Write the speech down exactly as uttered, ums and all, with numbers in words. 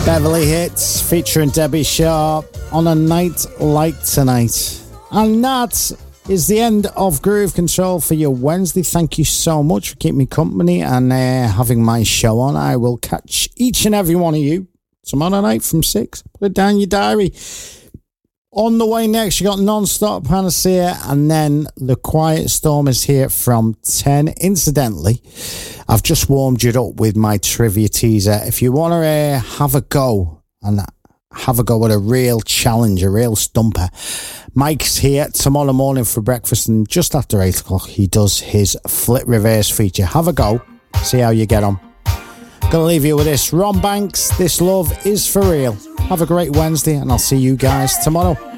Beverly Hits featuring Debbie Sharp on a night like tonight. And that is the end of Groove Control for your Wednesday. Thank you so much for keeping me company and uh, having my show on. I will catch each and every one of you tomorrow night from six. Put it down your diary. On the way next, you got Non-Stop Panacea, and then The Quiet Storm is here from ten. Incidentally, I've just warmed you up with my trivia teaser. If you want to uh, have a go and have a go at a real challenge, a real stumper, Mike's here tomorrow morning for breakfast, and just after eight o'clock, he does his flip reverse feature. Have a go, see how you get on. Gonna leave you with this. Ron Banks, This Love Is For Real. Have a great Wednesday, and I'll see you guys tomorrow.